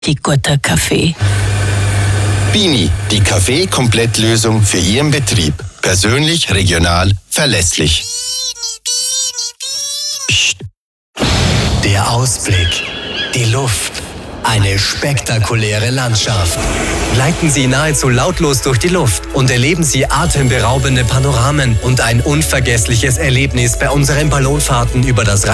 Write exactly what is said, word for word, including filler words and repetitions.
richtig guter Kaffee. Bini, die Kaffee-Komplettlösung für Ihren Betrieb. Persönlich, regional, verlässlich. Psst. Der Ausblick, die Luft, eine spektakuläre Landschaft. Gleiten Sie nahezu lautlos durch die Luft und erleben Sie atemberaubende Panoramen und ein unvergessliches Erlebnis bei unseren Ballonfahrten über das